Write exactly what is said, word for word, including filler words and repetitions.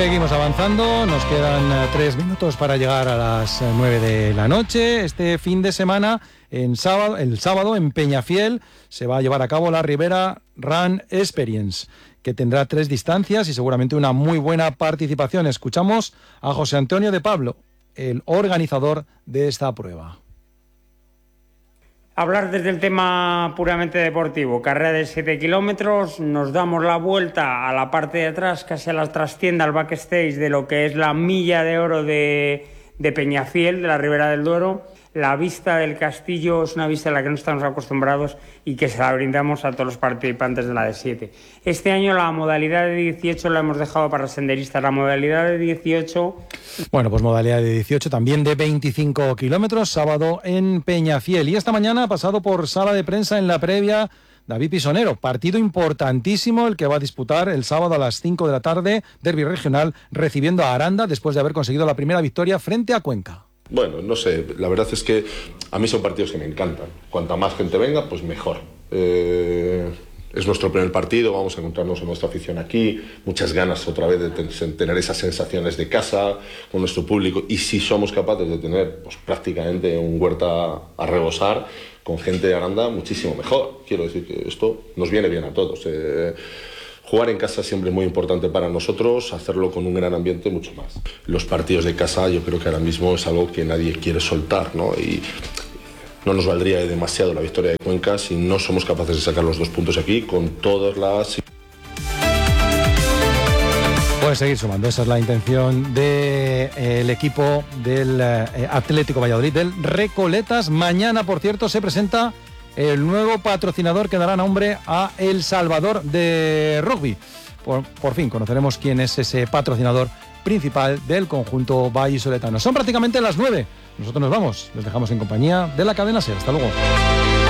Seguimos avanzando, nos quedan uh, tres minutos para llegar a las uh, nueve de la noche. Este fin de semana, en sábado, el sábado, en Peñafiel, se va a llevar a cabo la Ribera Run Experience, que tendrá tres distancias y seguramente una muy buena participación. Escuchamos a José Antonio de Pablo, el organizador de esta prueba. Hablar desde el tema puramente deportivo, carrera de siete kilómetros, nos damos la vuelta a la parte de atrás, casi a la trastienda, al backstage de lo que es la milla de oro de, de Peñafiel, de la Ribera del Duero. La vista del castillo es una vista a la que no estamos acostumbrados y que se la brindamos a todos los participantes de la de siete. Este año la modalidad de dieciocho la hemos dejado para senderistas. La modalidad de dieciocho... Bueno, pues modalidad de dieciocho, también de veinticinco kilómetros, sábado en Peñafiel. Y esta mañana ha pasado por sala de prensa en la previa David Pisonero. Partido importantísimo el que va a disputar el sábado a las cinco de la tarde, derbi regional, recibiendo a Aranda después de haber conseguido la primera victoria frente a Cuenca. Bueno, no sé, la verdad es que a mí son partidos que me encantan. Cuanta más gente venga, pues mejor. Eh, es nuestro primer partido, vamos a encontrarnos a nuestra afición aquí, muchas ganas otra vez de ten- tener esas sensaciones de casa con nuestro público, y si somos capaces de tener pues, prácticamente un Huerta a rebosar con gente de Aranda, muchísimo mejor. Quiero decir que esto nos viene bien a todos. Eh, Jugar en casa siempre es muy importante para nosotros, hacerlo con un gran ambiente mucho más. Los partidos de casa yo creo que ahora mismo es algo que nadie quiere soltar, ¿no? Y no nos valdría demasiado la victoria de Cuenca si no somos capaces de sacar los dos puntos aquí con todas las... Puede seguir sumando, esa es la intención del eh, equipo del eh, Atlético Valladolid, del Recoletas. Mañana, por cierto, se presenta el nuevo patrocinador que dará nombre a El Salvador de Rugby. Por, por fin conoceremos quién es ese patrocinador principal del conjunto vallisoletano. Son prácticamente las nueve. Nosotros nos vamos. Les dejamos en compañía de la cadena SER. Hasta luego.